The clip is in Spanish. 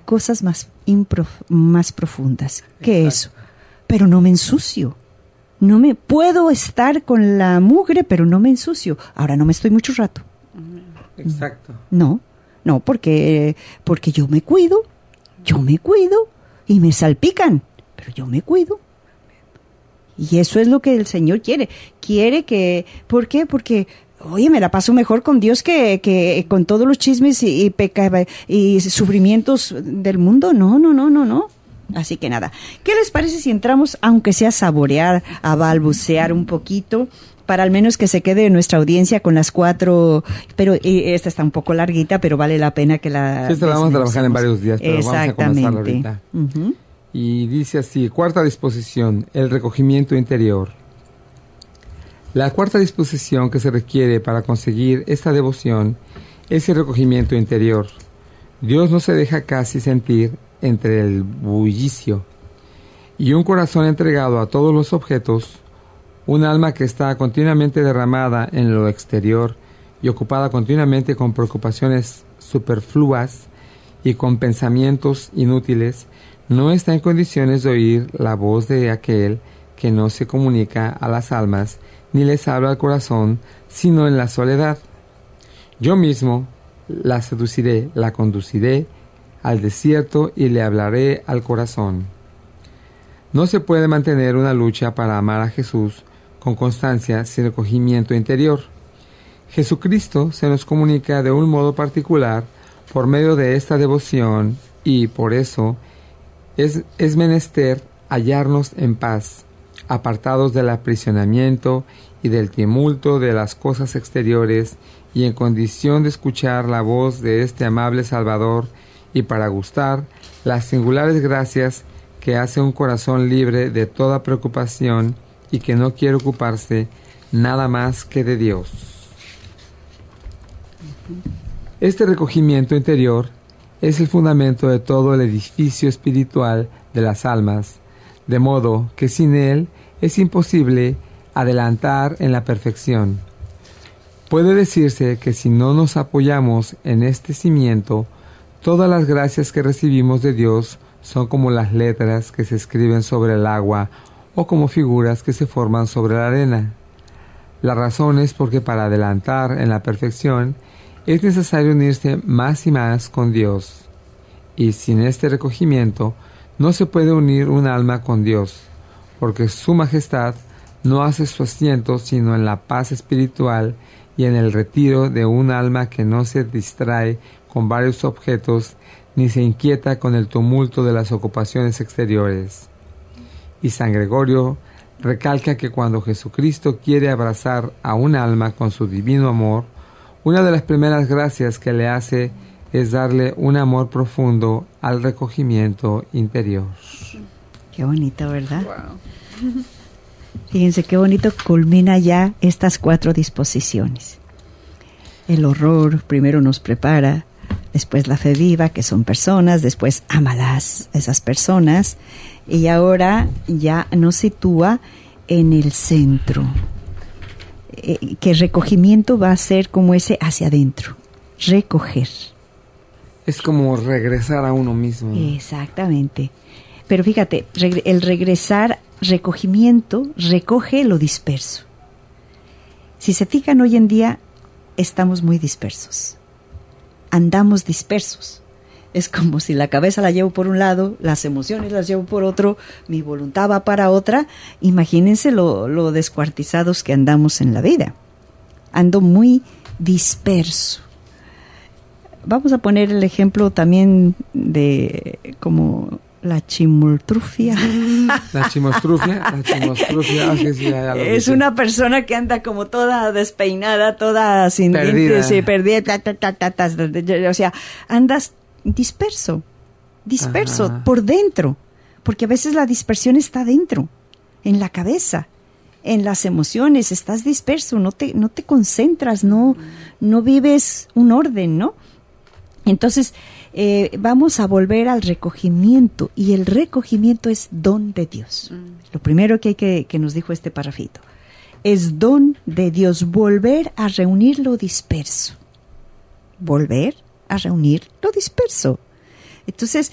cosas más profundas que eso. Pero no me ensucio. No me puedo estar con la mugre, pero no me ensucio. Ahora no me estoy mucho rato. Exacto. No, porque yo me cuido y me salpican, pero yo me cuido. Y eso es lo que el Señor quiere. Quiere que... ¿Por qué? Porque, oye, me la paso mejor con Dios que con todos los chismes y sufrimientos del mundo. No. Así que nada. ¿Qué les parece si entramos, aunque sea a saborear, a balbucear un poquito, para al menos que se quede nuestra audiencia con las 4, pero esta está un poco larguita, pero vale la pena que la... Sí, esta la vamos a trabajar en varios días, pero vamos a comenzarla ahorita. Uh-huh. Y dice así, cuarta disposición, el recogimiento interior. La cuarta disposición que se requiere para conseguir esta devoción es el recogimiento interior. Dios no se deja casi sentir entre el bullicio y un corazón entregado a todos los objetos, un alma que está continuamente derramada en lo exterior y ocupada continuamente con preocupaciones superfluas y con pensamientos inútiles, no está en condiciones de oír la voz de aquel que no se comunica a las almas ni les habla al corazón, sino en la soledad. Yo mismo la seduciré, la conduciré al desierto y le hablaré al corazón. No se puede mantener una lucha para amar a Jesús con constancia sin recogimiento interior. Jesucristo se nos comunica de un modo particular por medio de esta devoción y por eso es menester hallarnos en paz, apartados del aprisionamiento y del tumulto de las cosas exteriores y en condición de escuchar la voz de este amable Salvador y para gustar las singulares gracias que hace un corazón libre de toda preocupación y que no quiere ocuparse nada más que de Dios. Este recogimiento interior es el fundamento de todo el edificio espiritual de las almas, de modo que sin él es imposible adelantar en la perfección. Puede decirse que si no nos apoyamos en este cimiento, todas las gracias que recibimos de Dios son como las letras que se escriben sobre el agua o como figuras que se forman sobre la arena. La razón es porque para adelantar en la perfección es necesario unirse más y más con Dios. Y sin este recogimiento no se puede unir un alma con Dios, porque su majestad no hace su asiento sino en la paz espiritual y en el retiro de un alma que no se distrae con varios objetos ni se inquieta con el tumulto de las ocupaciones exteriores. Y San Gregorio recalca que cuando Jesucristo quiere abrazar a un alma con su divino amor, una de las primeras gracias que le hace es darle un amor profundo al recogimiento interior. Qué bonito, ¿verdad? Wow. Fíjense qué bonito culmina ya estas 4 disposiciones. El horror primero nos prepara, después la fe viva, que son personas, después ámalas esas personas, y ahora ya nos sitúa en el centro. Que el recogimiento va a ser como ese hacia adentro, recoger. Es como regresar a uno mismo. Exactamente. Pero fíjate, el regresar, recogimiento, recoge lo disperso. Si se fijan, hoy en día estamos muy dispersos. Andamos dispersos. Es como si la cabeza la llevo por un lado, las emociones las llevo por otro, mi voluntad va para otra. Imagínense lo descuartizados que andamos en la vida. Ando muy disperso. Vamos a poner el ejemplo también de como la chimoltrufia. La chimostrufia, sí, es una persona que anda como toda despeinada, toda sin dientes, perdida, o sea, andas disperso por dentro, porque a veces la dispersión está dentro, en la cabeza, en las emociones, estás disperso, no te concentras, no vives un orden, ¿no? Entonces, vamos a volver al recogimiento, y el recogimiento es don de Dios. Lo primero que nos dijo este parrafito, es don de Dios, volver a reunir lo disperso. Volver a reunir lo disperso. Entonces,